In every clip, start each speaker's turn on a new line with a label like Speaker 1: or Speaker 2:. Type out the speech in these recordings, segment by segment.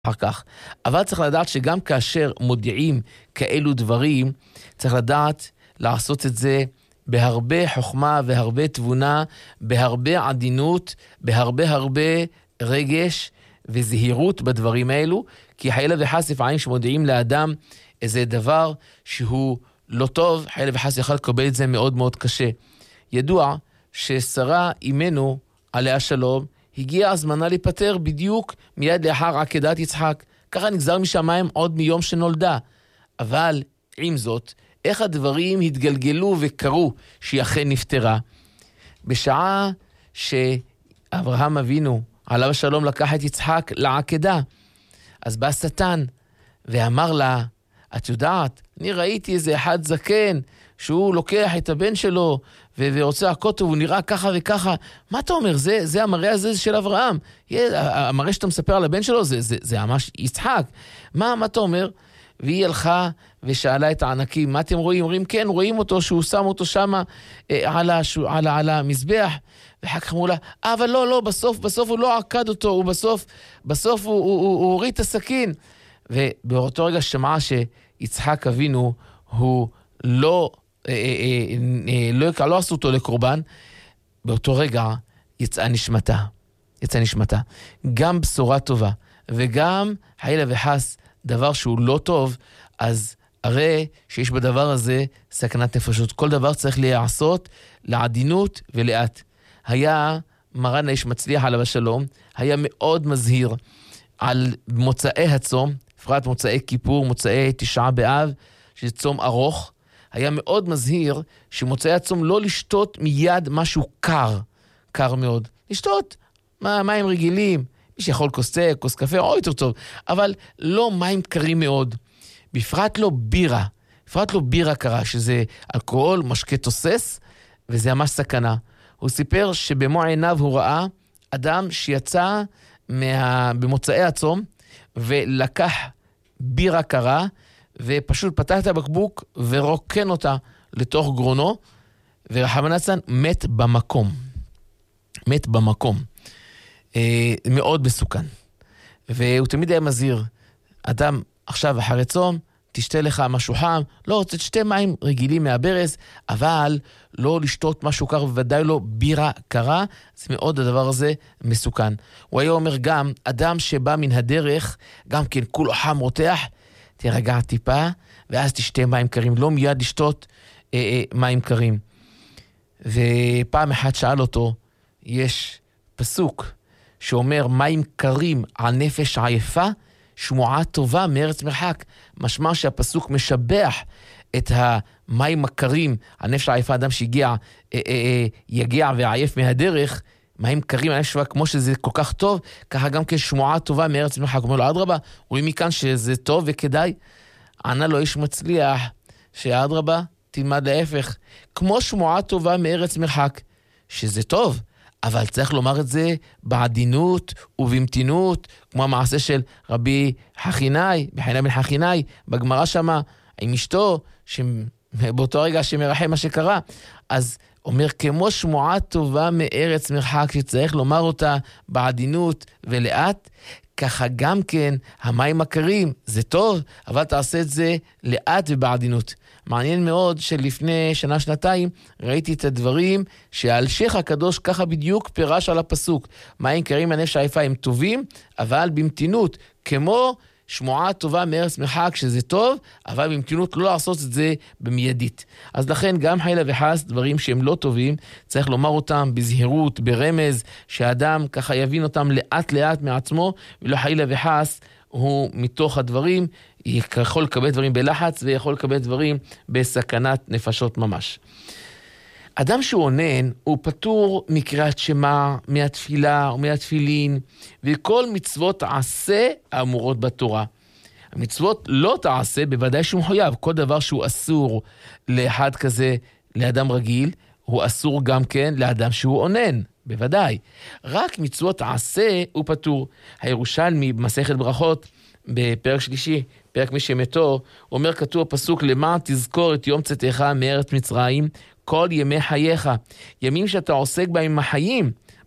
Speaker 1: אחר כך. אבל צריך לדעת שגם כאשר מודיעים כאלו דברים, צריך לדעת לעשות את זה בהרבה חוכמה והרבה תבונה, בהרבה עדינות, בהרבה רגש וזהירות בדברים האלו, כי חלילה וחס לפעמים שמודיעים לאדם איזה דבר שהוא לא טוב, חלילה וחס יכול לקבל את זה מאוד מאוד קשה. ידוע ששרה אימנו עליה שלום, הגיע הזמנה להיפטר בדיוק מיד לאחר עקדת יצחק. ככה נגזר משמיים עוד מיום שנולדה. אבל עם זאת, איך הדברים התגלגלו וקרו שהיא אכן נפטרה? בשעה שאברהם אבינו עליו השלום לקח את יצחק לעקדה, אז בא שטן ואמר לה, את יודעת, אני ראיתי איזה אחד זקן שהוא לוקח את הבן שלו ורוצה הכות, והוא נראה ככה וככה. מה אתה אומר? זה המראה הזה של אברהם. המראה שאתה מספר על הבן שלו, זה ממש יצחק. מה אתה אומר? והיא הלכה ושאלה את הענקים, מה אתם רואים? אומרים, כן, רואים אותו, שהוא שם אותו שם על המזבח. ואחר כך אמרו לה, אבל לא, בסוף הוא לא עקד אותו, הוא בסוף הוא הוריד את הסכין. ובאותו רגע שמעה שיצחק אבינו הוא לא עשו אותו לקורבן, באותו רגע יצאה נשמתה. גם בשורה טובה, וגם חלילה וחס דבר שהוא לא טוב, אז הרי שיש בדבר הזה סכנת נפשות. כל דבר צריך לעשות לעדינות ולאט. היה מרן האיש מצליח עליו השלום, היה מאוד מזהיר על מוצאי הצום, בפרט מוצאי כיפור, מוצאי תשעה באב, שזה צום ארוך. היה מאוד מזהיר שמוצאי הצום לא לשתות מיד משהו קר מאוד. לשתות מים רגילים, מי שיכול כוס תה, כוס קפה, או יותר טוב, אבל לא מים קרים מאוד. בפרט לא בירה קרה, שזה אלכוהול, משקה תוסס, וזה ממש סכנה. הוא סיפר שבמו עיניו הוא ראה אדם שיצא במוצאי הצום, ולקח בירה קרה, ופשוט פתח את הבקבוק ורוקן אותה לתוך גרונו, ורחמנא ליצלן מת במקום. מאוד מסוכן. והוא תמיד היה מזהיר, אדם עכשיו אחרי צום, תשתה לך משהו חם, לא רוצה שתי מים רגילים מהברז, אבל לא לשתות משהו קר, ובוודאי לא בירה קרה, זה מאוד הדבר הזה מסוכן. הוא היה אומר גם, אדם שבא מן הדרך, גם כן כולו חם רותח, תרגע טיפה, ואז תשתה מים קרים, לא מיד לשתות מים קרים. ופעם אחת שאל אותו, יש פסוק שאומר, מים קרים על נפש עייפה, שמועה טובה מארץ מרחק. משמע שהפסוק משבח את המים הקרים על נפש העייפה, אדם שיגיע ועייף מהדרך, מים קרים על נפש עייפה, כמו שזה כל כך טוב, ככה גם כשמועה טובה מארץ מרחק. אומר לו, אדרבה, רואים מכאן שזה טוב וכדאי. ענה לו איש מצליח, שאדרבה, תלמד להפך, כמו שמועה טובה מארץ מרחק, שזה טוב, אבל צריך לומר את זה בעדינות ובמתינות, כמו המעשה של רבי חכינאי, בחינא בן חכינאי, בגמרא שמה, עם אשתו, באותו רגע שמרחם מה שקרה, אז אומר, כמו שמועה טובה מארץ מרחק, שצריך לומר אותה בעדינות ולאט, ככה גם כן המים הקרים, זה טוב, אבל תעשה את זה לאט ובעדינות. מעניין מאוד שלפני שנה-שנתיים ראיתי את הדברים שהאלשיך הקדוש ככה בדיוק פירש על הפסוק. מים קרים על נפש עייפה הם טובים, אבל במתינות, כמו שמועה טובה מארץ מרחק, שזה טוב, אבל במתינות לא לעשות את זה במיידית. אז לכן גם חלילה וחס, דברים שהם לא טובים, צריך לומר אותם בזהירות, ברמז, שהאדם ככה יבין אותם לאט לאט מעצמו, ולא חלילה וחס, הוא מתוך הדברים, יכול לקבל דברים בלחץ, ויכול לקבל דברים בסכנת נפשות ממש. אדם שהוא עונן, הוא פטור מקריאת שמע, מהתפילה ומהתפילין, וכל מצוות עשה האמורות בתורה. המצוות לא תעשה, בוודאי שהוא מחויב. כל דבר שהוא אסור לאחד כזה, לאדם רגיל, הוא אסור גם כן לאדם שהוא עונן, בוודאי. רק מצוות עשה הוא פטור. הירושלמי במסכת ברכות, בפרק שלישי, פרק מי שמתו, אומר כתוב הפסוק, למען תזכור את יום צאתך מארץ מצרים, כל ימי חייך, ימים שאתה עוסק בהם עם החיים,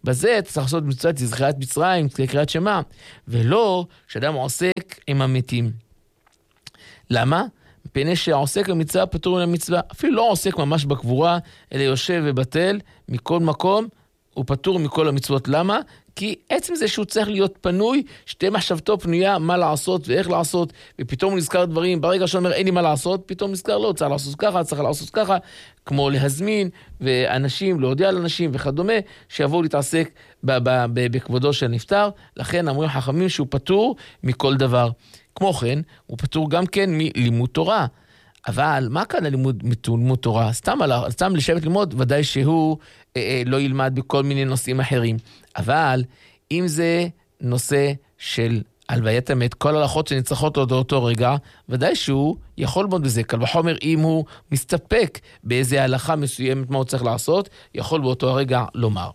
Speaker 1: בזה צריך לעשות מצוות זכירת מצרים, קריאת שמע, ולא שאדם עוסק עם המתים. למה? מפני שעוסק במצווה פטור מן המצווה, אפילו לא עוסק ממש בקבורה, אלא יושב ובטל מכל מקום, הוא פטור מכל המצוות. למה? כי עצם זה שהוא צריך להיות פנוי, שתהיה מחשבתו פנויה מה לעשות ואיך לעשות, ופתאום הוא נזכר דברים, ברגע שאומר אין לי מה לעשות, פתאום נזכר לא, צריך לעשות ככה, צריך לעשות ככה, כמו להזמין ואנשים, להודיע לאנשים וכדומה, שיבואו להתעסק בכבודו של נפטר. לכן אמרו חכמים שהוא פטור מכל דבר. כמו כן, הוא פטור גם כן מלימוד תורה. אבל מה כאן הלימוד תורה? סתם לשבת ללמוד, ודאי שהוא לא ילמד בכל מיני נושאים אחרים. אבל אם זה נושא של הלוויית המת, כל ההלכות שנצטרכות לו באותו רגע, ודאי שהוא יכול ללמוד בזה. קל וחומר, אם הוא מסתפק באיזה הלכה מסוימת מה הוא צריך לעשות, יכול באותו הרגע לומר.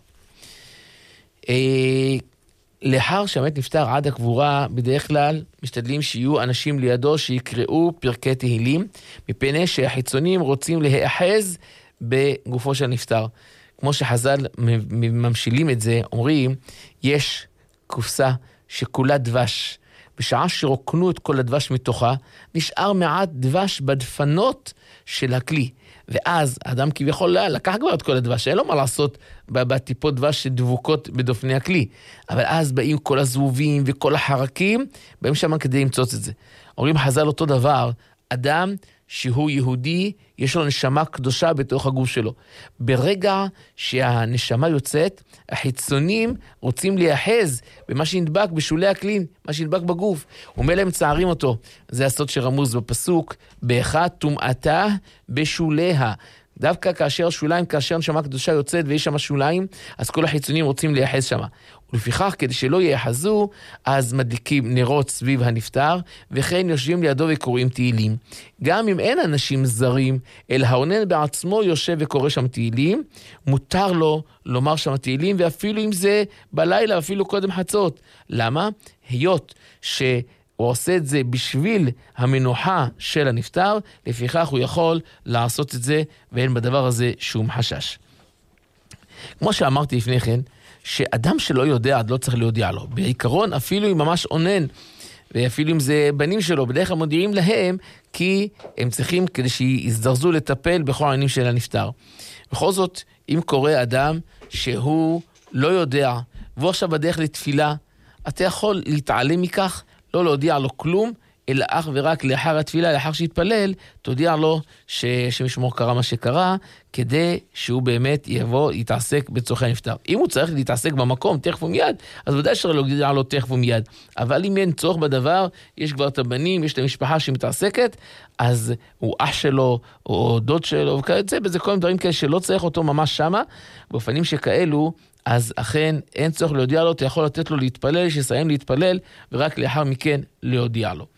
Speaker 1: לאחר שהמת נפטר עד הקבורה, בדרך כלל משתדלים שיהיו אנשים לידו שיקראו פרקי תהילים, מפני שהחיצונים רוצים להיאחז בגופו של נפטר. כמו שחז"ל ממשילים את זה, אומרים, יש קופסה שכולה דבש. בשעה שרוקנו את כל הדבש מתוכה, נשאר מעט דבש בדפנות של הכלי. ואז האדם כביכול לקח כבר את כל הדבש, אין לו מה לעשות בטיפות דבש שדבוקות בדופני הכלי. אבל אז באים כל הזבובים וכל החרקים, באים שם כדי למצוץ את זה. אומרים חז"ל אותו דבר, אדם שהוא יהודי, יש לו נשמה קדושה בתוך הגוף שלו. ברגע שהנשמה יוצאת, החיצונים רוצים להיאחז במה שנדבק בשולי הכלי, מה שנדבק בגוף. ומילא הם צערים אותו. זה הסוד שרמוז בפסוק, באחד טומאתה בשוליה. דווקא כאשר שוליים, כאשר נשמה קדושה יוצאת ויש שם שוליים, אז כל החיצונים רוצים להיאחז שם. ולפיכך, כדי שלא ייאחזו, אז מדליקים נרות סביב הנפטר, וכן יושבים לידו וקוראים תהילים. גם אם אין אנשים זרים, אלא האונן בעצמו יושב וקורא שם תהילים, מותר לו לומר שם תהילים, ואפילו אם זה בלילה, אפילו קודם חצות. למה? היות הוא עושה את זה בשביל המנוחה של הנפטר, לפיכך הוא יכול לעשות את זה, ואין בדבר הזה שום חשש. כמו שאמרתי לפני כן, שאדם שלא יודע, לא צריך להודיע לו. בעיקרון, אפילו אם ממש עונן, ואפילו אם זה בנים שלו, בדרך כלל מודיעים להם, כי הם צריכים כדי שיזדרזו לטפל בכל העניינים של הנפטר. בכל זאת, אם קורה אדם שהוא לא יודע, והוא עכשיו בדרך לתפילה, אתה יכול להתעלם מכך, לא להודיע לו כלום, אלא אך ורק לאחר התפילה, לאחר שיתפלל, תודיע לו שמשמור קרה מה שקרה, כדי שהוא באמת יבוא, יתעסק בצורכי הנפטר. אם הוא צריך להתעסק במקום, תכף ומיד, אז ודאי שלא להודיע לו תכף ומיד. אבל אם אין צורך בדבר, יש כבר את הבנים, יש את המשפחה שמתעסקת, אז הוא אח שלו, או דוד שלו, וכזה, בזה כל מיני דברים כאלה שלא צריך אותו ממש שמה, באופנים שכאלו, אז אכן אין צורך להודיע לו, אתה יכול לתת לו להתפלל, שיסיים להתפלל, ורק לאחר מכן להודיע לו.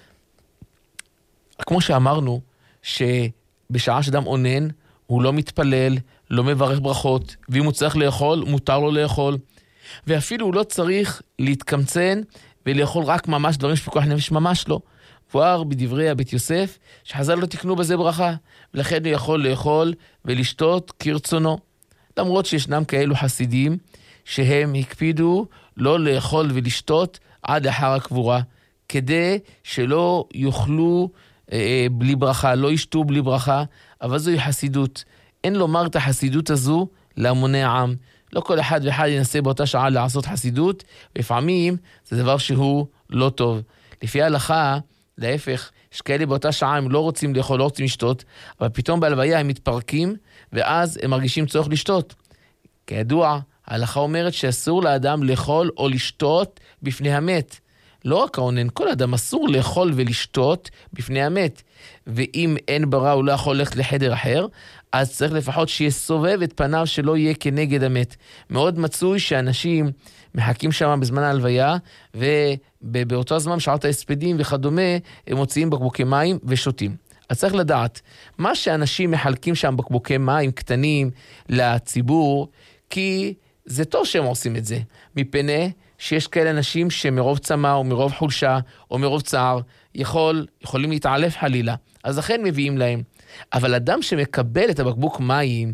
Speaker 1: כמו שאמרנו, שבשעה שאדם עונן, הוא לא מתפלל, לא מברך ברכות, ואם הוא צריך לאכול, מותר לו לאכול, ואפילו הוא לא צריך להתקמצן, ולאכול רק ממש דברים שפיקוח נפש, ממש לא. בואר בדברי הבית יוסף, שחז"ל לא תקנו בזה ברכה, ולכן הוא יכול לאכול ולשתות כרצונו. למרות שישנם כאלו חסידים שהם הקפידו לא לאכול ולשתות עד לאחר הקבורה, כדי שלא יאכלו בלי ברכה, לא ישתו בלי ברכה, אבל זוהי חסידות. אין לומר את החסידות הזו להמוני העם. לא כל אחד ואחד ינסה באותה שעה לעשות חסידות, ולפעמים זה דבר שהוא לא טוב. לפי ההלכה, להפך, יש כאלה באותה שעה הם לא רוצים לאכול, לא רוצים לשתות, אבל פתאום בהלוויה הם מתפרקים, ואז הם מרגישים צורך לשתות. כידוע, ההלכה אומרת שאסור לאדם לאכול או לשתות בפני המת. לא רק העונן, כל אדם אסור לאכול ולשתות בפני המת. ואם אין ברא הוא לא יכול ללכת לחדר אחר, אז צריך לפחות שיסובב את פניו שלא יהיה כנגד המת. מאוד מצוי שאנשים מחכים שם בזמן ההלוויה, ובאותו זמן שעת ההספדים וכדומה, הם מוציאים בקבוקי מים ושותים. אז צריך לדעת, מה שאנשים מחלקים שם בקבוקי מים קטנים לציבור, כי זה טוב שהם עושים את זה, מפני שיש כאלה אנשים שמרוב צמא או מרוב חולשה או מרוב צער יכולים להתעלף חלילה, אז לכן מביאים להם. אבל אדם שמקבל את הבקבוק מים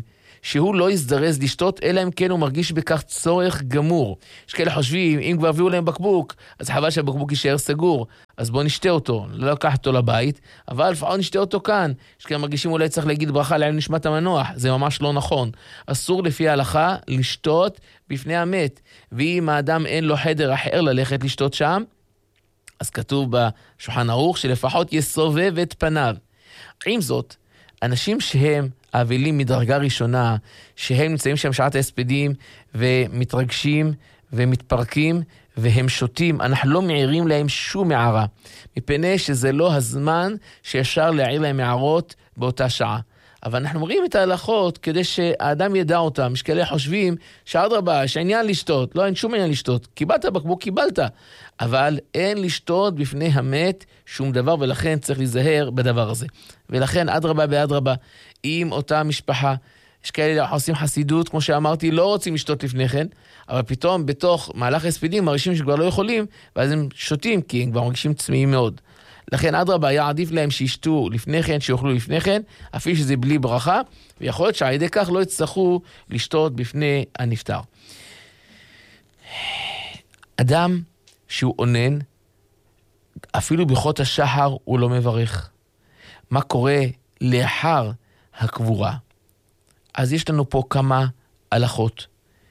Speaker 1: שהוא לא יזדרז לשתות, אלא אם כן הוא מרגיש בכך צורך גמור. יש כאלה חושבים, אם כבר הביאו להם בקבוק, אז חבל שהבקבוק יישאר סגור, אז בוא נשתה אותו, לא לקח אותו לבית, אבל לפחות נשתה אותו כאן. יש כאלה מרגישים אולי צריך להגיד ברכה לעילוי נשמת המנוח, זה ממש לא נכון. אסור לפי ההלכה לשתות בפני המת, ואם האדם אין לו חדר אחר ללכת לשתות שם, אז כתוב בשולחן ערוך שלפחות יסובב את פניו. עם זאת, אנשים שהם אבלים מדרגה ראשונה, שהם נמצאים שם שעת ההספדים ומתרגשים ומתפרקים והם שותים, אנחנו לא מעירים להם שום מערה, מפני שזה לא הזמן שאפשר להעיר להם מערות באותה שעה. אבל אנחנו מראים את ההלכות כדי שהאדם ידע אותם. יש כאלה חושבים שאדרבה, שהעניין לשתות, לא, אין שום עניין לשתות. קיבלת בקבוק, קיבלת. אבל אין לשתות בפני המת שום דבר, ולכן צריך להיזהר בדבר הזה. ולכן אדרבה באדרבה, עם אותה משפחה, יש כאלה עושים חסידות, כמו שאמרתי, לא רוצים לשתות לפני כן, אבל פתאום בתוך מהלך הספידים מרגישים שכבר לא יכולים, ואז הם שותים, כי הם כבר מרגישים צמאים מאוד. לכן אדרבה היה עדיף להם שישתו לפני כן, שיאכלו לפני כן, אפילו שזה בלי ברכה, ויכול להיות שעל ידי כך לא יצטרכו לשתות בפני הנפטר. אדם שהוא עונן, אפילו ברכות השחר הוא לא מברך. מה קורה לאחר הקבורה? אז יש לנו פה כמה הלכות.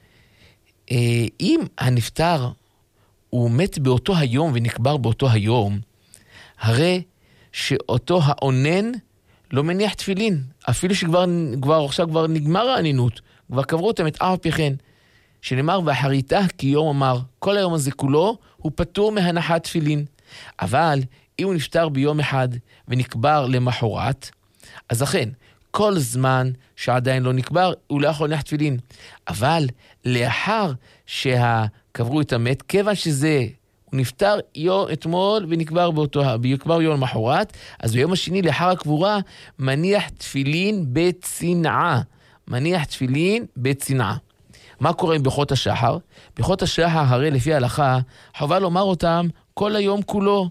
Speaker 1: אם הנפטר הוא מת באותו היום ונקבר באותו היום, הרי שאותו העונן לא מניח תפילין, אפילו שכבר עכשיו כבר נגמר הענינות, כבר קברו אותם את אף פכן, שנאמר ואחריתה כי יום אמר, כל היום הזה כולו הוא פטור מהנחת תפילין. אבל אם הוא נפטר ביום אחד ונקבר למחרת, אז אכן, כל זמן שעדיין לא נקבר, הוא לא יכול להניח תפילין. אבל לאחר שקברו את המת, כיוון שזה הוא נפטר אתמול ונקבר יום למחרת, אז ביום השני לאחר הקבורה מניח תפילין בצנעה. מניח תפילין בצנעה. מה קורה עם ברכות השחר? ברכות השחר הרי לפי ההלכה חובה לומר אותם כל היום כולו.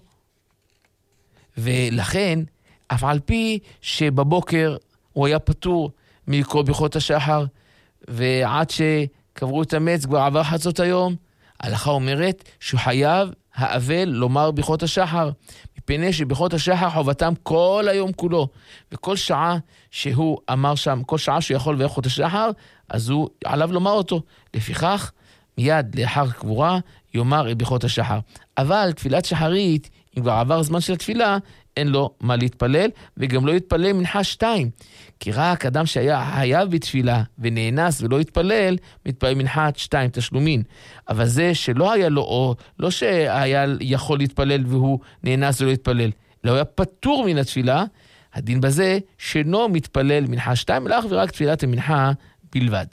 Speaker 1: ולכן, אף על פי שבבוקר הוא היה פטור מלקרוא ברכות השחר, ועד שקברו את המת כבר עבר חצות היום, ההלכה אומרת שהוא חייב האבל לומר ברכות השחר, מפני שברכות השחר חובתם כל היום כולו, וכל שעה שהוא אמר שם, כל שעה שהוא יכול ברכות השחר, אז הוא עליו לומר אותו. לפיכך, מיד לאחר קבורה יאמר את ברכות השחר. אבל תפילת שחרית, אם כבר עבר זמן של התפילה, אין לו מה להתפלל, וגם לא יתפלל מנחה 2. כי רק אדם שהיה חייב בתפילה ונאנס ולא יתפלל, מתפלל מנחה 2 תשלומין. אבל זה שלא היה לו, או לא שהיה יכול להתפלל והוא נאנס ולא יתפלל, לא היה פטור מן התפילה, הדין בזה שאינו מתפלל מנחה 2, אלא ורק תפילת המנחה בלבד.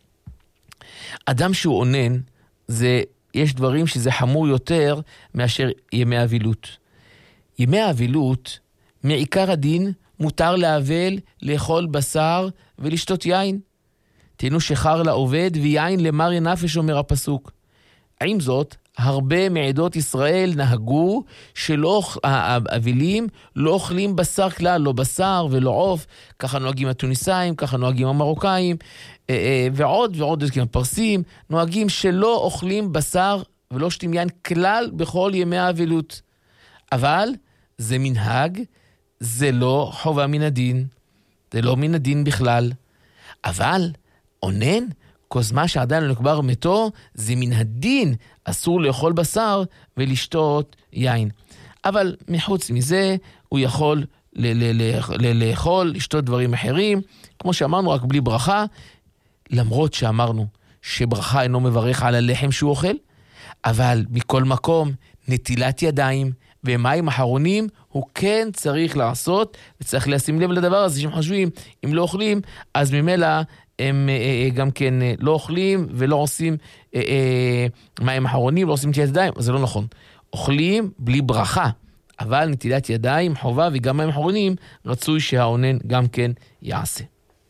Speaker 1: אדם שהוא עונן, יש דברים שזה חמור יותר מאשר ימי אבילות. ימי האבילות, מעיקר הדין, מותר לאבל, לאכול בשר ולשתות יין. תנו שחר לעובד ויין למרי נפש, אומר הפסוק. עם זאת, הרבה מעדות ישראל נהגו האבלים לא אוכלים בשר כלל, לא בשר ולא עוף, ככה נוהגים התוניסאים, ככה נוהגים המרוקאים, ועוד הפרסים, נוהגים שלא אוכלים בשר ולא שתים יין כלל בכל ימי האבלות. אבל זה מנהג, זה לא חובה מן הדין, זה לא מן הדין בכלל. אבל עונן, כוזמה שעדיין לא נקבר מתו, זה מן הדין, אסור לאכול בשר ולשתות יין. אבל מחוץ מזה, הוא יכול לאכול, לשתות דברים אחרים, כמו שאמרנו, רק בלי ברכה, למרות שאמרנו שברכה אינו מברך על הלחם שהוא אוכל, אבל מכל מקום, נטילת ידיים ומים אחרונים הוא כן צריך לעשות, וצריך לשים לב לדבר הזה שהם חושבים, אם לא אוכלים, אז ממילא הם גם כן לא אוכלים ולא עושים מים אחרונים, לא עושים נטילת ידיים, אז זה לא נכון. אוכלים בלי ברכה, אבל נטילת ידיים חובה וגם מים אחרונים רצוי שהעונן גם כן יעשה.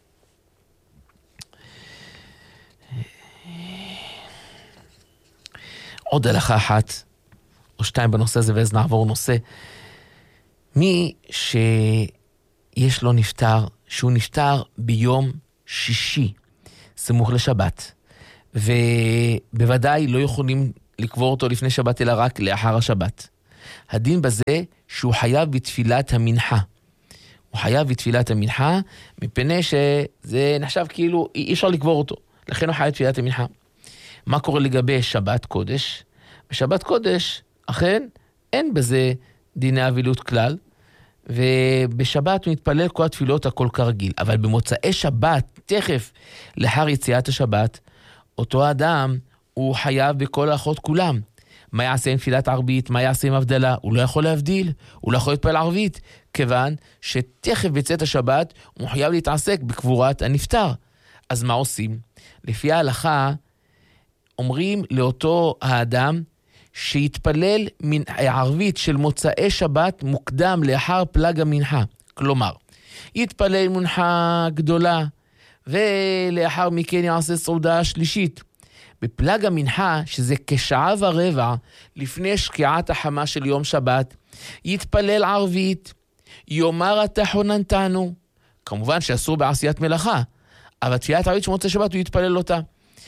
Speaker 1: עוד הלכה אחת או 2 בנושא הזה, ואז נעבור נושא. מי שיש לו נפטר, שהוא נפטר ביום שישי, סמוך לשבת. ובוודאי לא יכולים לקבור אותו לפני שבת, אלא רק לאחר השבת. הדין בזה שהוא חייב בתפילת המנחה. הוא חייב בתפילת המנחה, מפני שזה נחשב כאילו אי אפשר לקבור אותו. לכן הוא חייב בתפילת המנחה. מה קורה לגבי שבת קודש? בשבת קודש, אכן, אין בזה דיני אבילות כלל, ובשבת הוא מתפלל כל התפילות הכל כרגיל. אבל במוצאי שבת, תכף לאחר יציאת השבת, אותו אדם הוא חייב בכל האחות כולם. מה יעשה עם תפילת ערבית? מה יעשה עם הבדלה? הוא לא יכול להבדיל, הוא לא יכול להתפלל ערבית, כיוון שתכף בצאת השבת הוא חייב להתעסק בקבורת הנפטר. אז מה עושים? לפי ההלכה, אומרים לאותו האדם שיתפלל מן הערבית של מוצאי שבת מוקדם לאחר פלג המנחה. כלומר, יתפלל מנחה גדולה, ולאחר מכן יעשה סעודה שלישית. בפלג המנחה, שזה כשעה ורבע לפני שקיעת החמה של יום שבת, יתפלל ערבית, יאמר אתה חוננתנו. כמובן שאסור בעשיית מלאכה, אבל תפילת ערבית של מוצאי שבת הוא יתפלל אותה.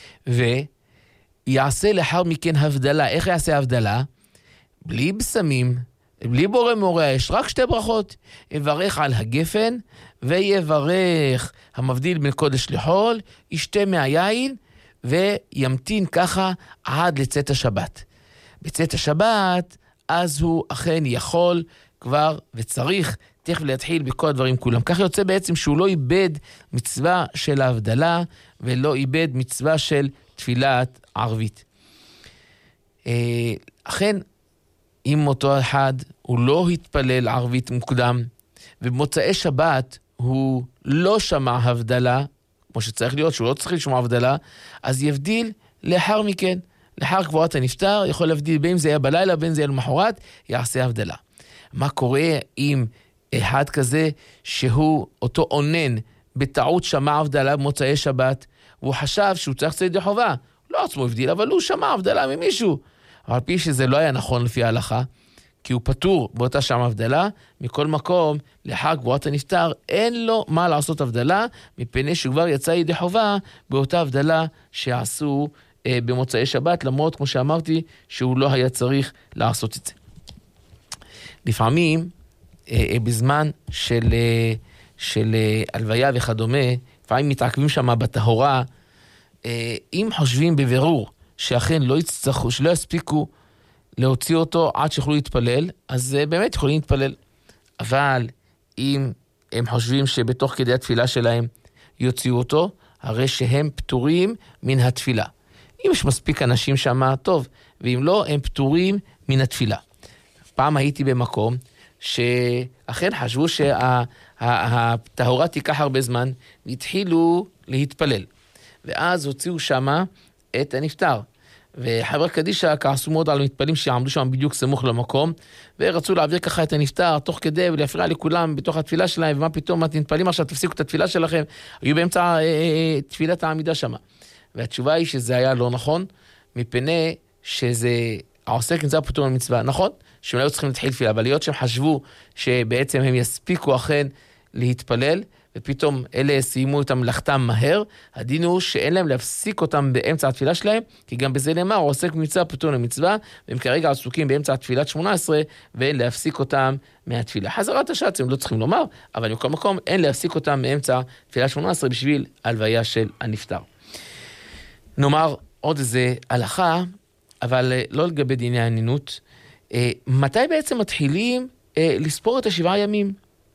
Speaker 1: ויעשה לאחר מכן הבדלה. איך יעשה הבדלה? בלי בשמים, בלי בורא מורה האש, רק שתי ברכות. יברך על הגפן, ויברך המבדיל בין קודש לחול, ישתה מהיין, וימתין ככה עד לצאת השבת. בצאת השבת, אז הוא אכן יכול כבר וצריך תכף להתחיל בכל הדברים כולם. כך יוצא בעצם שהוא לא איבד מצווה של ההבדלה, ולא איבד מצווה של תפילת ערבית. אכן, אם אותו אחד הוא לא התפלל ערבית מוקדם, ובמוצאי שבת הוא לא שמע הבדלה, כמו שצריך להיות, שהוא לא צריך לשמוע הבדלה, אז יבדיל לאחר מכן, לאחר קבורת הנפטר, יכול להבדיל בין זה היה בלילה, בין זה היה למחרת, יעשה הבדלה. מה קורה עם אחד כזה שהוא אותו עונן בטעות שמע הבדלה במוצאי שבת, והוא חשב שהוא צריך לצאת ידי חובה, לא עצמו הבדיל, אבל הוא שמע הבדלה ממישהו. אבל פי שזה לא היה נכון לפי ההלכה, כי הוא פטור באותה שם הבדלה, מכל מקום, לאחר קבורת הנפטר, אין לו מה לעשות הבדלה, מפני שהוא כבר יצא ידי חובה באותה הבדלה שעשו במוצאי שבת, למרות, כמו שאמרתי, שהוא לא היה צריך לעשות את זה. לפעמים, בזמן של הלוויה וכדומה, לפעמים מתעכבים שם בטהורה, אם חושבים בבירור שאכן לא יצטרכו, שלא יספיקו להוציא אותו עד שיוכלו להתפלל, אז באמת יכולים להתפלל. אבל אם הם חושבים שבתוך כדי התפילה שלהם יוציאו אותו, הרי שהם פטורים מן התפילה. אם יש מספיק אנשים שם, טוב, ואם לא, הם פטורים מן התפילה. פעם הייתי במקום שאכן חשבו שהטהורה תיקח הרבה זמן, והתחילו להתפלל. ואז הוציאו שם את הנפטר. וחבר קדישה כעסו מאוד על המתפלים שעמדו שם בדיוק סמוך למקום, ורצו להעביר ככה את הנפטר תוך כדי ולהפריע לכולם בתוך התפילה שלהם, ומה פתאום אתם מתפלים עכשיו, תפסיקו את התפילה שלכם, היו באמצע תפילת העמידה שם. והתשובה היא שזה היה לא נכון, מפני שזה העוסק נמצא פטור ממצווה. נכון שהם לא צריכים להתחיל תפילה, אבל להיות שהם חשבו שבעצם הם יספיקו אכן להתפלל, ופתאום אלה סיימו את המלאכתם מהר, הדין הוא שאין להם להפסיק אותם באמצע התפילה שלהם, כי גם בזה נאמר, הוא עוסק במצווה פטור ממצווה, והם כרגע עסוקים באמצע התפילת 18, ואין להפסיק אותם מהתפילה. חזרת השץ הם לא צריכים לומר, אבל בכל מקום אין להפסיק אותם מאמצע תפילת 18 בשביל הלוויה של הנפטר. נאמר עוד איזה הלכה, אבל לא לגבי דיני הענינות. מתי בעצם מתחילים לספור את השבעה ימים?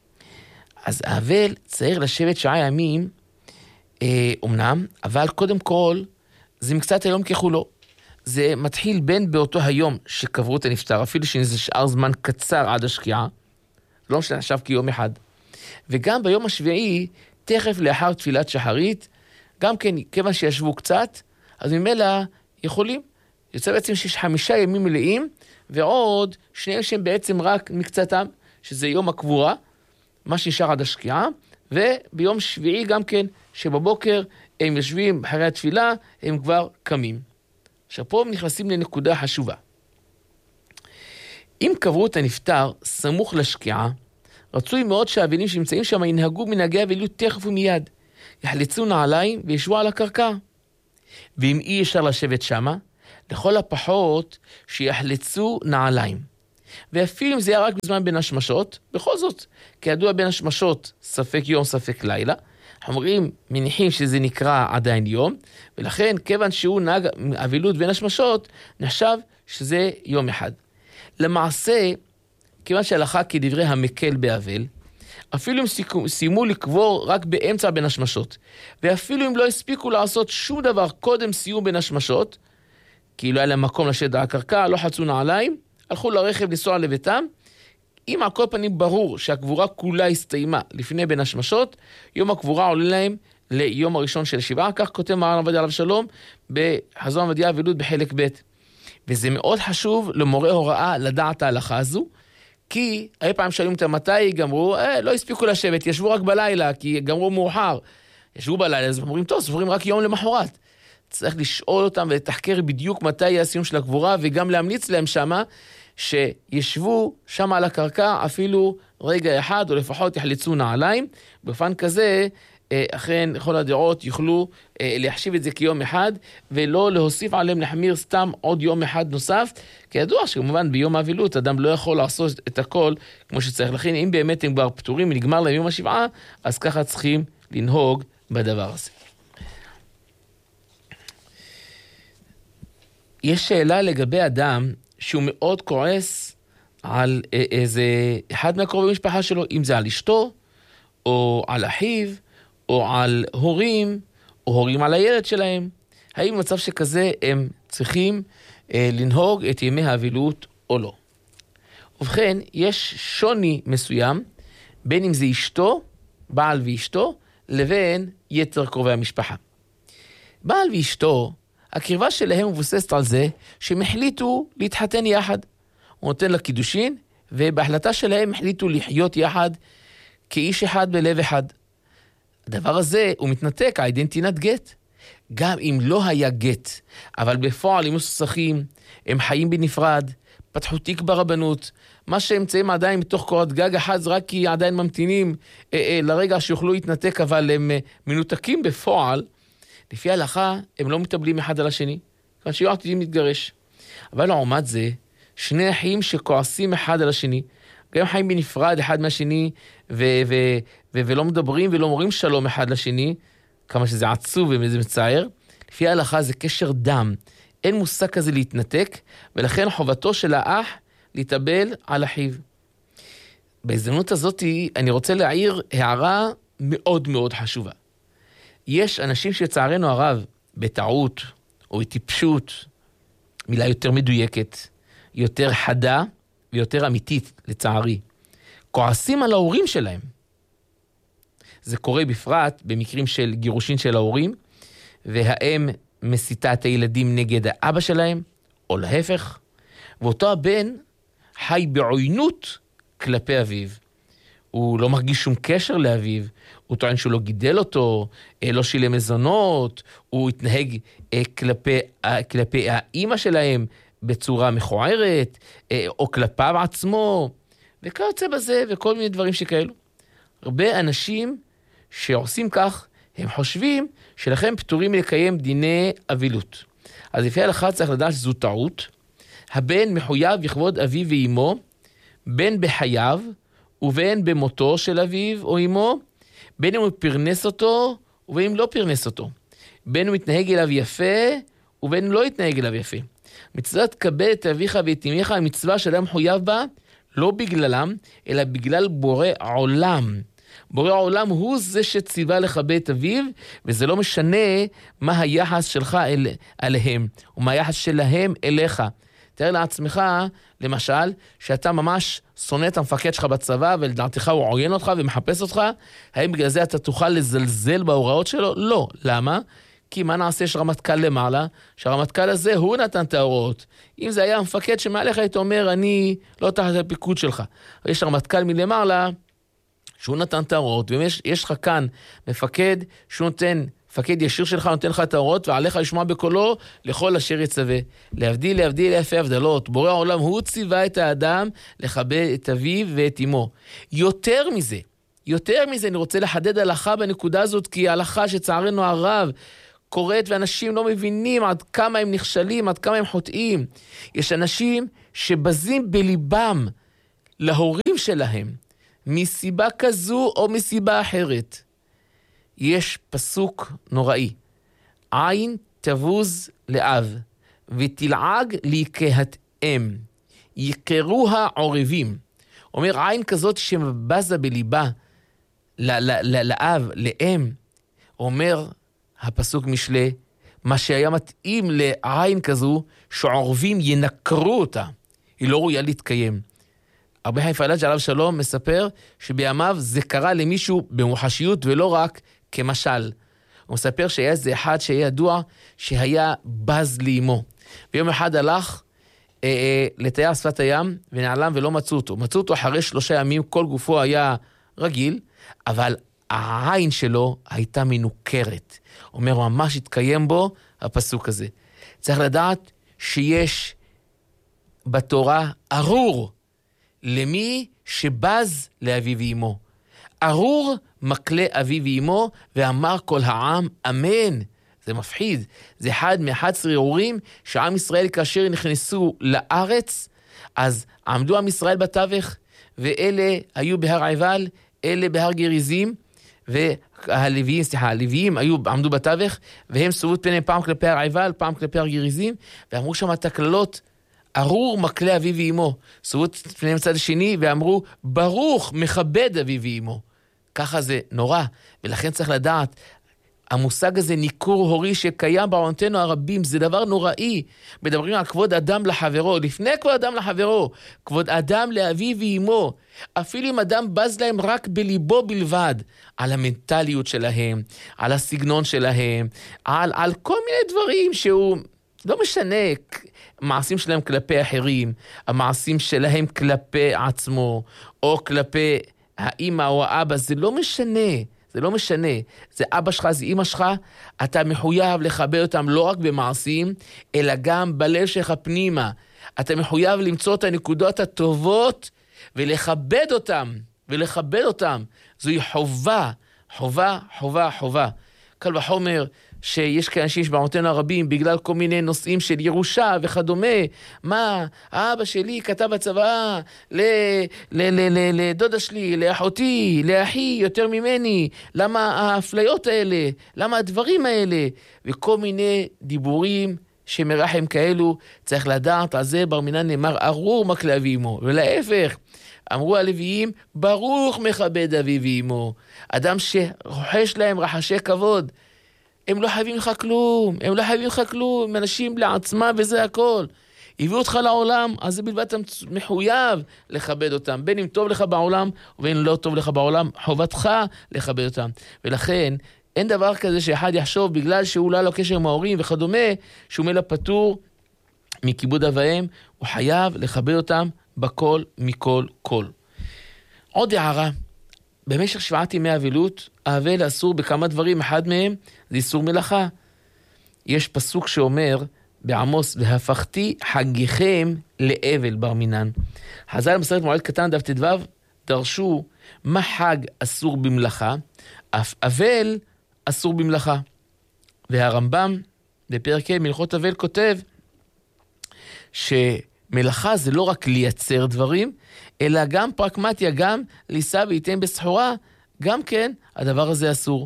Speaker 1: אז האבל צריך לשבת 7 ימים, אמנם, אבל קודם כל, זה מקצת היום ככולו. זה מתחיל בין באותו היום שקברו את הנפטר, אפילו שזה שאר זמן קצר עד השקיעה, לא משנה עכשיו כיום אחד. וגם ביום השביעי, תכף לאחר תפילת שחרית, גם כן, כיוון שישבו קצת, אז ממילא יכולים. יוצא בעצם שיש 5 ימים מלאים, ועוד 2 שהם בעצם רק מקצתם, שזה יום הקבורה, מה שנשאר עד השקיעה, וביום שביעי גם כן, שבבוקר הם יושבים אחרי התפילה, הם כבר קמים. עכשיו פה הם נכנסים לנקודה חשובה. אם קברו את הנפטר סמוך לשקיעה, רצוי מאוד שהאבלים שנמצאים שם ינהגו מנהגי אבלות תכף ומיד. יחלצו נעליים וישבו על הקרקע. ואם אי אפשר לשבת שמה, לכל הפחות שיחלצו נעליים. ואפילו אם זה היה רק בזמן בין השמשות, בכל זאת, כידוע בין השמשות ספק יום ספק לילה, אנחנו אומרים, מניחים שזה נקרא עדיין יום, ולכן כיוון שהוא נהג אבילות בין השמשות, נחשב שזה יום אחד. למעשה, כיוון שהלכה כדברי המקל באבל, אפילו אם סיימו לקבור רק באמצע בין השמשות, ואפילו אם לא הספיקו לעשות שום דבר קודם סיום בין השמשות, כי לא היה להם מקום לשבת על הקרקע, לא חצו נעליים, הלכו לרכב לנסוע לביתם, אם על כל פנים ברור שהקבורה כולה הסתיימה לפני בין השמשות, יום הקבורה עולה להם ליום הראשון של שבעה, כך כותב מרן עובדיה עליו שלום בחזון עובדיה אבילות בחלק ב'. וזה מאוד חשוב למורה הוראה לדעת ההלכה הזו, כי הרבה פעמים שואלים אותם מתי גמרו, לא הספיקו לשבת, ישבו רק בלילה, כי גמרו מאוחר. ישבו בלילה, אז אומרים, טוב, סופרים רק יום למחרת. צריך לשאול אותם ולתחקר בדיוק מתי יהיה הסיום של הקבורה, וגם להמליץ להם שמה, שישבו שם על הקרקע אפילו רגע אחד, או לפחות יחלצו נעליים. בפן כזה, אכן, כל הדעות יוכלו להחשיב את זה כיום אחד, ולא להוסיף עליהם להחמיר סתם עוד יום אחד נוסף. כידוע שכמובן ביום האבילות, אדם לא יכול לעשות את הכל כמו שצריך. לכן, אם באמת הם כבר פטורים ונגמר להם יום השבעה, אז ככה צריכים לנהוג בדבר הזה. יש שאלה לגבי אדם שהוא מאוד כועס על איזה אחד מהקרובי משפחה שלו, אם זה על אשתו, או על אחיו, או על הורים, או הורים על הילד שלהם. האם במצב שכזה הם צריכים לנהוג את ימי האבילות או לא? ובכן, יש שוני מסוים, בין אם זה אשתו, בעל ואשתו, לבין יתר קרובי המשפחה. בעל ואשתו, הקרבה שלהם מבוססת על זה שהם החליטו להתחתן יחד. הוא נותן לה קידושין, ובהחלטה שלהם החליטו לחיות יחד כאיש אחד בלב אחד. הדבר הזה הוא מתנתק על ידי נתינת גט. גם אם לא היה גט, אבל בפועל הם מסוכסכים, הם חיים בנפרד, פתחו תיק ברבנות, מה שהם נמצאים עדיין מתוך קורת גג אחד, זה רק כי עדיין ממתינים לרגע שיוכלו להתנתק, אבל הם מנותקים בפועל, לפי ההלכה הם לא מטבלים אחד על השני, כיוון שיהיו עתידים להתגרש. אבל לעומת זה, שני אחים שכועסים אחד על השני, גם חיים בנפרד אחד מהשני, ולא מדברים ולא אומרים שלום אחד לשני, כמה שזה עצוב וזה מצער, לפי ההלכה זה קשר דם, אין מושג כזה להתנתק, ולכן חובתו של האח להתאבל על אחיו. בהזדמנות הזאת אני רוצה להעיר הערה מאוד מאוד חשובה. יש אנשים שצערנו הרב בטעות או בטיפשות, מילה יותר מדויקת, יותר חדה ויותר אמיתית לצערי, כועסים על ההורים שלהם. זה קורה בפרט במקרים של גירושין של ההורים, והאם מסיתה את הילדים נגד האבא שלהם, או להפך, ואותו הבן חי בעוינות כלפי אביו. הוא לא מרגיש שום קשר לאביו, הוא טוען שהוא לא גידל אותו, לא שילם מזונות, הוא התנהג כלפי האמא שלהם בצורה מכוערת, או כלפיו עצמו, וכיוצא בזה, וכל מיני דברים שכאלו. הרבה אנשים שעושים כך, הם חושבים שלכם פטורים לקיים דיני אבילות. אז לפי ההלכה צריך לדעת שזו טעות. הבן מחויב לכבוד אביו ואימו, בין בחייו ובין במותו של אביו או אימו, בין אם הוא פרנס אותו ובין אם לא פרנס אותו. בין הוא מתנהג אליו יפה ובין לא יתנהג אליו יפה. מצוות קבל את אביך ואת אמך, המצווה שאדם מחויב בה, לא בגללם, אלא בגלל בורא העולם. בורא העולם הוא זה שציווה לכבד את אביו, וזה לא משנה מה היחס שלך אליהם, ומה היחס שלהם אליך. תאר לעצמך, למשל, שאתה ממש שונא את המפקד שלך בצבא, ולדעתך הוא עוין אותך ומחפש אותך, האם בגלל זה אתה תוכל לזלזל בהוראות שלו? לא. למה? כי מה נעשה יש רמטכ"ל למעלה, שהרמטכ"ל הזה הוא נתן את ההוראות. אם זה היה המפקד שמעליך, היית אומר, אני לא תחת הפיקוד שלך. יש רמטכ"ל מלמעלה, שהוא נתן את ההוראות, ויש לך כאן מפקד, שהוא נותן, מפקד ישיר שלך נותן לך את ההוראות, ועליך לשמוע בקולו לכל אשר יצווה. להבדיל אלפי הבדלות. בורא העולם הוא ציווה את האדם לכבד את אביו ואת אמו. יותר מזה, יותר מזה, אני רוצה לחדד הלכה בנקודה הזאת, כי ההלכה שצערנו הרב קורית, ואנשים לא מבינים עד כמה הם נכשלים, עד כמה הם חוטאים. יש אנשים שבזים בליבם להורים שלהם, מסיבה כזו או מסיבה אחרת. יש פסוק נוראי, עין תבוז לאב, ותלעג להיקהתאם, יקרוה עורבים. אומר, עין כזאת שבזה בליבה, לאב, לאם, אומר הפסוק משלי, מה שהיה מתאים לעין כזו, שעורבים ינקרו אותה, היא לא ראויה להתקיים. רבי חיים פלאג' עליו שלום מספר שבימיו זה קרה למישהו במוחשיות ולא רק כמשל. הוא מספר שהיה איזה אחד שהיה ידוע שהיה בז לאמו. ויום אחד הלך לתייר שפת הים ונעלם ולא מצאו אותו. מצאו אותו אחרי 3 ימים, כל גופו היה רגיל, אבל העין שלו הייתה מנוכרת. אומר, ממש התקיים בו הפסוק הזה. צריך לדעת שיש בתורה ארור למי שבז לאביו ואמו. ארור מקלה אביו ואמו, ואמר כל העם אמן. זה מפחיד. זה אחד מ11 ארורים שעם ישראל כאשר נכנסו לארץ, אז עמדו עם ישראל בתווך, ואלה היו בהר עיבל, אלה בהר גריזים, הלוויים עמדו בתווך, והם סובו את פניהם פעם כלפי הר עיבל, פעם כלפי הר גריזים, ואמרו שם את הכללות, ארור מקלה אביו ואמו. סובו את פניהם צד השני, ואמרו, ברוך מכבד אביו ואמו. ככה זה נורא, ולכן צריך לדעת, המושג הזה ניכור הורי שקיים בעוונותינו הרבים, זה דבר נוראי. מדברים על כבוד אדם לחברו, לפני כבוד אדם לחברו, כבוד אדם לאביו ואמו. אפילו אם אדם בז להם רק בליבו בלבד, על המנטליות שלהם, על הסגנון שלהם, על כל מיני דברים שהוא לא משנה, מעשים שלהם כלפי אחרים, המעשים שלהם כלפי עצמו, או כלפי האמא או האבא, זה לא משנה. זה לא משנה, זה אבא שלך, זה אמא שלך, אתה מחויב לכבד אותם לא רק במעשים, אלא גם בלב שלך פנימה. אתה מחויב למצוא את הנקודות הטובות, ולכבד אותם, זוהי חובה, חובה, חובה, חובה. קל וחומר שיש כאנשים שבעוונותינו הרבים, בגלל כל מיני נושאים של ירושה וכדומה, מה, האבא שלי כתב בצבא לדודה שלי, לאחותי, לאחי יותר ממני, למה האפליות האלה, למה הדברים האלה, וכל מיני דיבורים שמרחם כאלו, צריך לדעת, על זה בר מינן נאמר, ארור מקלה אביו ואמו, ולהפך, אמרו הלוויים, ברוך מכבד אביו ואמו, אדם שרוחש להם רחשי כבוד, הם לא חייבים לך כלום, הם אנשים לעצמם וזה הכל. הביאו אותך לעולם, אז זה בלבד אתה מחויב לכבד אותם. בין אם טוב לך בעולם, ובין לא טוב לך בעולם, חובתך לכבד אותם. ולכן, אין דבר כזה שאחד יחשוב, בגלל שהוא לא לו קשר עם ההורים וכדומה, שהוא מלא פטור מכיבוד אביהם, הוא חייב לכבד אותם בכל מכל כל. עוד הערה, במשך 7 ימי אבלות, האבל אסור בכמה דברים, אחד מהם זה איסור מלאכה. יש פסוק שאומר בעמוס, והפכתי חגיכם לאבל בר מינן. חז"ל במסכת מועד קטן דף ט"ו דרשו מה חג אסור במלאכה, אף אבל אסור במלאכה. והרמב"ם בפרק ה' מהלכות אבל כותב שמלאכה זה לא רק לייצר דברים, אלא גם פרקמטיה, גם לישא וייתן בסחורה, גם כן הדבר הזה אסור.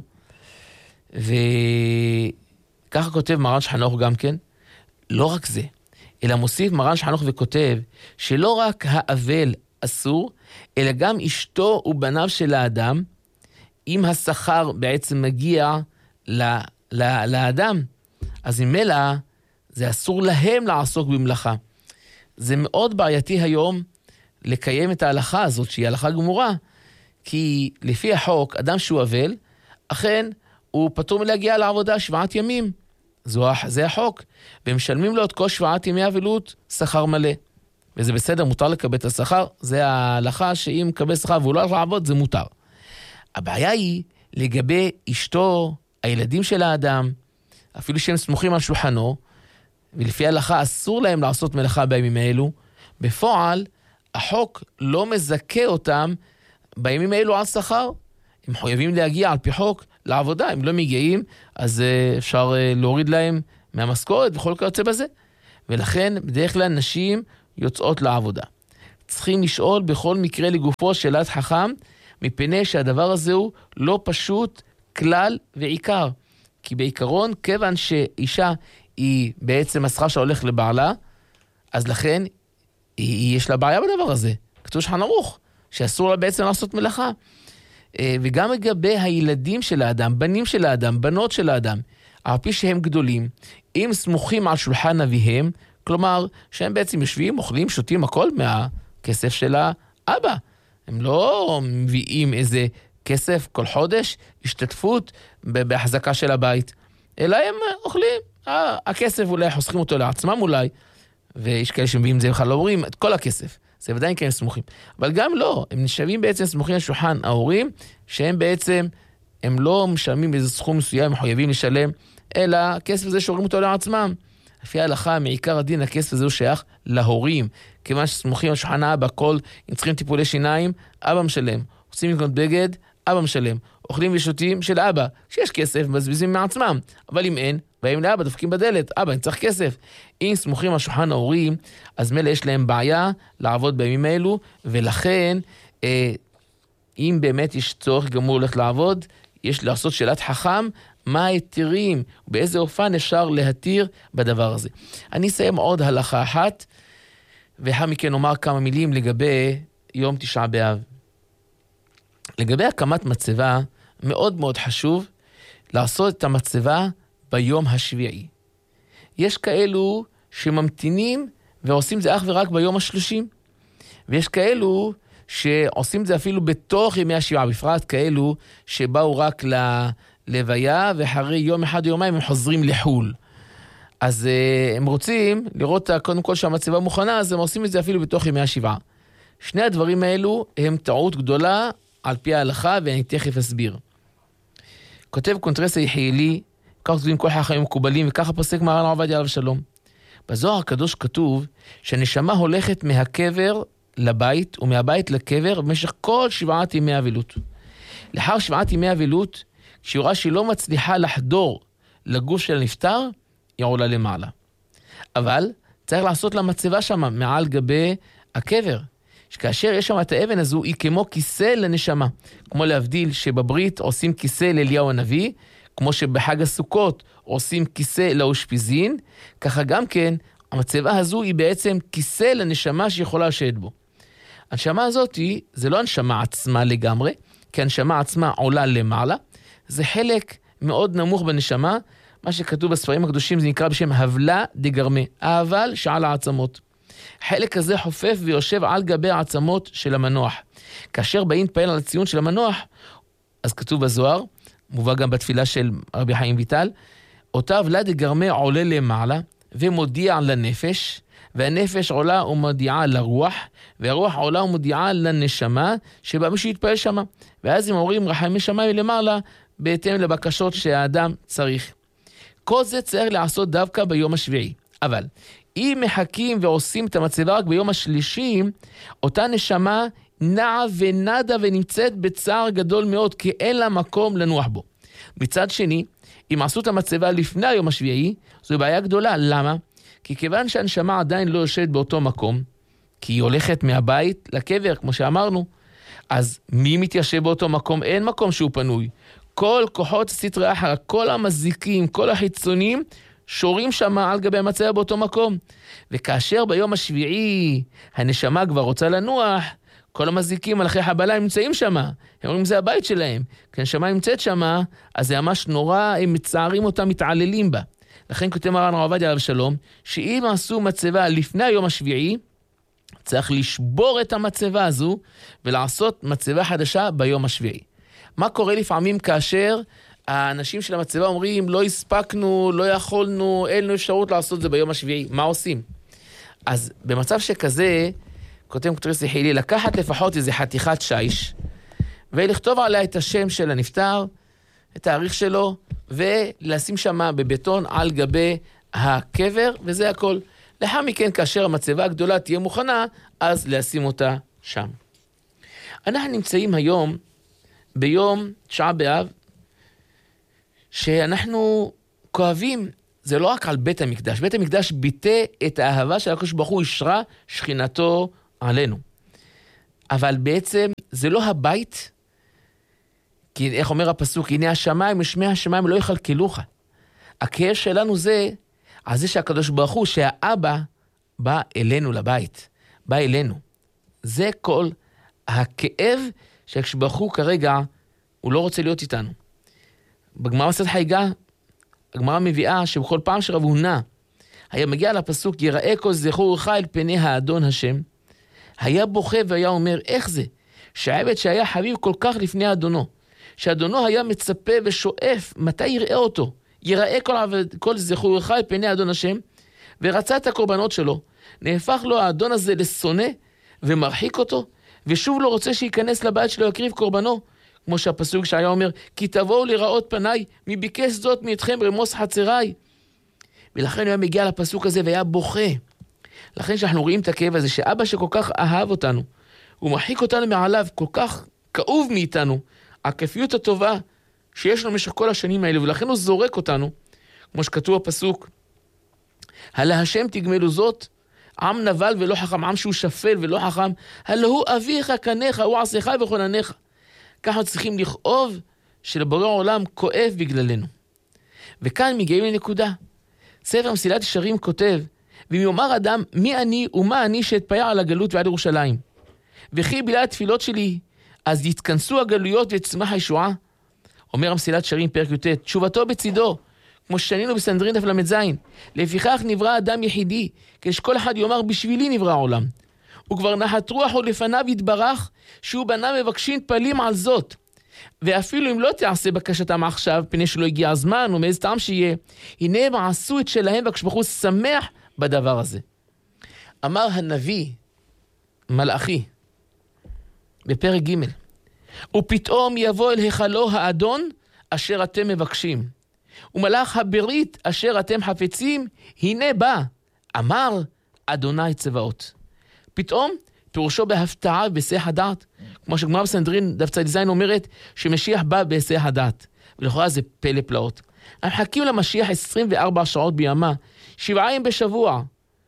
Speaker 1: וככה כותב מרן שחנוך גם כן, לא רק זה, אלא מוסיף מרן שחנוך וכותב שלא רק האבל אסור, אלא גם אשתו ובניו של האדם, אם השכר בעצם מגיע לאדם, אז ממילא זה אסור להם לעסוק במלאכה. זה מאוד בעייתי היום לקיים את ההלכה הזאת, שהיא הלכה גמורה, כי לפי החוק, אדם שהוא אבל, אכן הוא פטור מלהגיע לעבודה 7 ימים. זה החוק. והם משלמים לו את כל 7 ימי אבלות שכר מלא. וזה בסדר, מותר לקבל את השכר. זה ההלכה שאם מקבל שכר והוא לא הולך לעבוד, זה מותר. הבעיה היא לגבי אשתו, הילדים של האדם, אפילו שהם סמוכים על שולחנו, ולפי ההלכה אסור להם לעשות מלאכה בימים האלו, בפועל החוק לא מזכה אותם בימים האלו על שכר, הם חייבים להגיע על פי חוק לעבודה, אם לא מגיעים, אז אפשר להוריד להם מהמשכורת וכל כיוצא בזה. ולכן בדרך כלל נשים יוצאות לעבודה. צריכים לשאול בכל מקרה לגופו שאלת חכם, מפני שהדבר הזה הוא לא פשוט כלל ועיקר. כי בעיקרון, כיוון שאישה היא בעצם השכר שהולך לבעלה, אז לכן יש לה בעיה בדבר הזה. כתוב שולחן ערוך, שאסור לה בעצם לעשות מלאכה. וגם לגבי הילדים של האדם, בנים של האדם, בנות של האדם, על פי שהם גדולים, אם סמוכים על שולחן אביהם, כלומר שהם בעצם יושבים, אוכלים, שותים הכל מהכסף של האבא. הם לא מביאים איזה כסף כל חודש, השתתפות בהחזקה של הבית, אלא הם אוכלים. הכסף אולי חוסכים אותו לעצמם אולי, ויש כאלה שמביאים זה בכלל לא אומרים, את כל הכסף. זה ודאי כן סמוכים. אבל גם לא, הם נשאבים בעצם סמוכים על שולחן ההורים, שהם בעצם, הם לא משלמים איזה סכום מסוים, הם חייבים לשלם, אלא הכסף הזה שומרים אותו לעצמם. לפי ההלכה, מעיקר הדין, הכסף הזה הוא שייך להורים. כיוון שסמוכים על שולחן האבא, אם צריכים טיפולי שיניים, אבא משלם. רוצים לקנות בגד, אבא משלם. אוכלים ושותים של אבא, שיש כסף, מבזבזים מעצמם. אבל אם אין, באים לאבא, דופקים בדלת, אבא, אני צריך כסף. אם סמוכים על שולחן ההורים, אז מילא יש להם בעיה לעבוד בימים האלו, ולכן, אם באמת יש צורך גמור הולך לעבוד, יש לעשות שאלת חכם, מה היתירים, באיזה אופן אפשר להתיר בדבר הזה. אני אסיים עוד הלכה אחת, ואחר מכן נאמר כמה מילים לגבי יום תשעה באב. לגבי הקמת מצבה, מאוד מאוד חשוב לעשות את המצבה ביום השביעי. יש כאלו שממתינים ועושים זה אך ורק ביום ה-30, ויש כאלו שעושים זה אפילו בתוך ימי השבעה, בפרט כאלו שבאו רק ללוויה, ואחרי יום אחד או יומיים הם חוזרים לחול. אז הם רוצים לראות קודם כל שהמצבה מוכנה, אז הם עושים את זה אפילו בתוך ימי השבעה. שני הדברים האלו הם טעות גדולה על פי ההלכה, ואני תכף אסביר. כותב קונטרס היחילי, כך כותבים כל החיים מקובלים, וככה פוסק מרן הרב עובדיה עליו השלום. בזוהר הקדוש כתוב שהנשמה הולכת מהקבר לבית, ומהבית לקבר במשך כל 7 ימי אבלות. לאחר 7 ימי אבלות, כשהיא רואה שהיא לא מצליחה לחדור לגוף של הנפטר, היא עולה למעלה. אבל צריך לעשות לה מצבה שם, מעל גבי הקבר. שכאשר יש שם את האבן הזו, היא כמו כיסא לנשמה. כמו להבדיל שבברית עושים כיסא לאליהו הנביא, כמו שבחג הסוכות עושים כיסא לאושפיזין, ככה גם כן, המצבה הזו היא בעצם כיסא לנשמה שיכולה לשבת בו. הנשמה הזאת זה לא הנשמה עצמה לגמרי, כי הנשמה עצמה עולה למעלה, זה חלק מאוד נמוך בנשמה, מה שכתוב בספרים הקדושים זה נקרא בשם הבלה דגרמה, האבל שעל העצמות. חלק הזה חופף ויושב על גבי העצמות של המנוח. כאשר באים פעל על הציון של המנוח, אז כתוב בזוהר, מובא גם בתפילה של רבי חיים ויטל, אותה הבלה דגרמה עולה למעלה ומודיע לנפש, והנפש עולה ומודיעה לרוח, והרוח עולה ומודיעה לנשמה, שבה מישהו יתפעל שמה. ואז הם אומרים רחמי שמיים למעלה, בהתאם לבקשות שהאדם צריך. כל זה צריך לעשות דווקא ביום השביעי. אבל אם מחכים ועושים את המצבה רק ביום השלישי, אותה נשמה נעה ונדה ונמצאת בצער גדול מאוד, כי אין לה מקום לנוח בו. מצד שני, אם עשו את המצבה לפני היום השביעי, זו בעיה גדולה. למה? כי כיוון שהנשמה עדיין לא יושבת באותו מקום, כי היא הולכת מהבית לקבר, כמו שאמרנו, אז מי מתיישב באותו מקום? אין מקום שהוא פנוי. כל כוחות סטרי אחר, כל המזיקים, כל החיצונים, שורים שם על גבי המצבה באותו מקום. וכאשר ביום השביעי הנשמה כבר רוצה לנוח, כל המזיקים, מלאכי חבלה, נמצאים שם. הם אומרים, זה הבית שלהם. כי הנשמה נמצאת שם, אז זה ממש נורא, הם מצערים אותה, מתעללים בה. לכן כותב מרן הרב עובדיה עליו השלום, שאם עשו מצבה לפני היום השביעי, צריך לשבור את המצבה הזו, ולעשות מצבה חדשה ביום השביעי. מה קורה לפעמים כאשר האנשים של המצבה אומרים, לא הספקנו, לא יכולנו, אין לנו אפשרות לעשות זה ביום השביעי. מה עושים? אז במצב שכזה, כותב קונטרס היחילי, לקחת לפחות איזה חתיכת שיש, ולכתוב עליה את השם של הנפטר, את התאריך שלו, ולשים שם בבטון על גבי הקבר, וזה הכל. לאחר מכן, כאשר המצבה הגדולה תהיה מוכנה, אז לשים אותה שם. אנחנו נמצאים היום ביום תשעה באב, שאנחנו כואבים, זה לא רק על בית המקדש. בית המקדש ביטא את האהבה של הקדוש ברוך הוא, ישרה שכינתו עלינו. אבל בעצם זה לא הבית, כי איך אומר הפסוק, הנה השמיים ושמי השמיים לא יכלכלוך. הכאב שלנו זה, על זה שהקדוש ברוך הוא, שהאבא בא אלינו לבית, בא אלינו. זה כל הכאב שהקדוש ברוך הוא כרגע, הוא לא רוצה להיות איתנו. בגמרא מסכת חגיגה, הגמרא מביאה שבכל פעם שרב הונא היה מגיע לפסוק, יראה כל זכורך אל פני האדון השם, היה בוכה והיה אומר, איך זה? שהעבד שהיה חביב כל כך לפני אדונו, שאדונו היה מצפה ושואף, מתי יראה אותו? יראה כל זכורך אל פני האדון השם, ורצה את הקורבנות שלו. נהפך לו האדון הזה לשונא, ומרחיק אותו, ושוב לא רוצה שייכנס לבית שלו יקריב קורבנו, כמו שהפסוק שהיה אומר, כי תבואו לראות פניי, מי ביקש זאת מאתכם רמוס חצריי. ולכן הוא היה מגיע לפסוק הזה והיה בוכה. לכן שאנחנו רואים את הכאב הזה, שאבא שכל כך אהב אותנו, הוא מרחיק אותנו מעליו, כל כך כאוב מאיתנו, הכיפיות הטובה שיש לנו במשך כל השנים האלה, ולכן הוא זורק אותנו, כמו שכתוב בפסוק, הלא השם תגמלו זאת, עם נבל ולא חכם, עם שהוא שפל ולא חכם, הלא הוא אביך קניך, הוא עשיך וכונניך. ככה צריכים לכאוב שלבורא העולם כואב בגללנו. וכאן מגיעים לנקודה. ספר מסילת ישרים כותב, ואם יאמר אדם, מי אני ומה אני שאתפאר על הגלות ועד ירושלים? וכי בגלל התפילות שלי, אז יתכנסו הגלויות ותצמח הישועה? אומר המסילת ישרים פרק י"ט, תשובתו בצידו, כמו ששנינו בסנהדרין דף ל"ז, לפיכך נברא אדם יחידי, כשכל אחד יאמר בשבילי נברא העולם. וכבר נחת רוח עוד לפניו יתברך, שהוא בנה מבקשים פלים על זאת. ואפילו אם לא תעשה בקשתם עכשיו, פני שלא הגיע הזמן, או מאיזה טעם שיהיה, הנה הם עשו את שלהם, והקדוש ברוך הוא שמח בדבר הזה. אמר הנביא, מלאכי, בפרק ג' ופתאום יבוא אל היכלו האדון, אשר אתם מבקשים. ומלאך הברית, אשר אתם חפצים, הנה בא, אמר אדוני צבאות. פתאום, פירושו בהפתעה בהיסח הדעת, כמו שגמרא בסנהדרין דף צ"ז אומרת, שמשיח בא בהיסח הדעת, ולכאורה זה פלא פלאות. אנחנו מחכים למשיח 24 שעות בימה, 7 ימים בשבוע,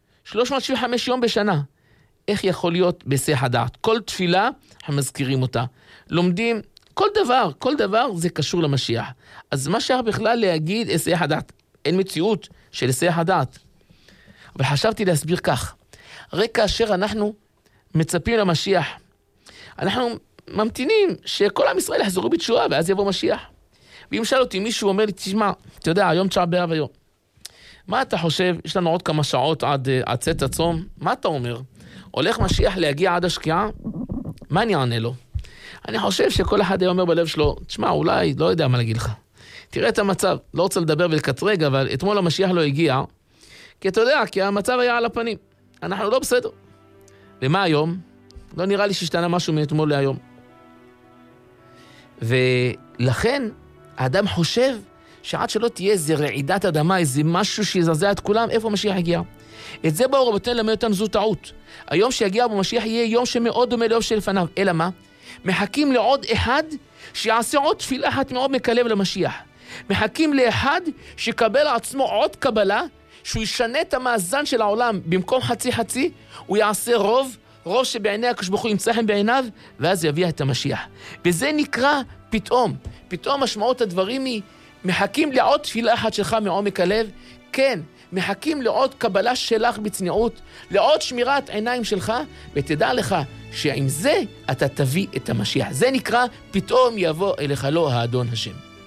Speaker 1: 375 יום בשנה. איך יכול להיות בהיסח הדעת? כל תפילה, אנחנו מזכירים אותה. לומדים, כל דבר זה קשור למשיח. אז מה שייך בכלל להגיד היסח הדעת? אין מציאות של היסח הדעת. אבל חשבתי להסביר כך, הרי כאשר אנחנו מצפים למשיח, אנחנו ממתינים שכל עם ישראל יחזרו בתשועה, ואז יבוא משיח. ואם שאל אותי, מישהו אומר לי, תשמע, אתה יודע, היום תשעה באב היום. מה אתה חושב? יש לנו עוד כמה שעות עד צאת הצום. מה אתה אומר? הולך משיח להגיע עד השקיעה? מה אני אענה לו? אני חושב שכל אחד היה אומר בלב שלו, תשמע, אולי, לא יודע מה להגיד לך. תראה את המצב, לא רוצה לדבר ולקטרג, אבל אתמול המשיח לא הגיע, כי אתה יודע, כי המצב היה על הפנים. אנחנו לא בסדר. ומה היום? לא נראה לי שהשתנה משהו מאתמול להיום. ולכן, האדם חושב שעד שלא תהיה איזה רעידת אדמה, איזה משהו שיזעזע את כולם, איפה המשיח הגיע? את זה באו רבותינו ללמד אותנו, זו טעות. היום שיגיע במשיח יהיה יום שמאוד דומה ליום שלפניו. אלא מה? מחכים לעוד אחד שיעשה עוד תפילה אחת מאוד מקלב למשיח. מחכים לאחד שקבל עצמו עוד קבלה, שהוא ישנה את המאזן של העולם, במקום חצי חצי, הוא יעשה רוב שבעיני הקדוש ברוך הוא ימצא חן בעיניו, ואז יביא את המשיח. וזה נקרא פתאום. פתאום משמעות הדברים היא, מחכים לעוד תפילה אחת שלך מעומק הלב, כן, מחכים לעוד קבלה שלך בצניעות, לעוד שמירת עיניים שלך, ותדע לך שעם זה אתה תביא את המשיח. זה נקרא פתאום יבוא אליך לו האדון השם.